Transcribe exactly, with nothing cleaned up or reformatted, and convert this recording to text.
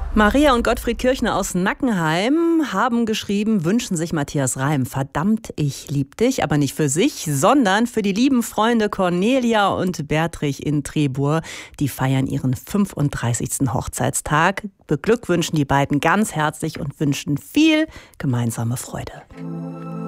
Maria und Gottfried Kirchner aus Nackenheim haben geschrieben, wünschen sich Matthias Reim. Verdammt, ich lieb dich, aber nicht für sich, sondern für die lieben Freunde Cornelia und Bertrich in Trebur. Die feiern ihren fünfunddreißigsten Hochzeitstag, beglückwünschen die beiden ganz herzlich und wünschen viel gemeinsame Freude.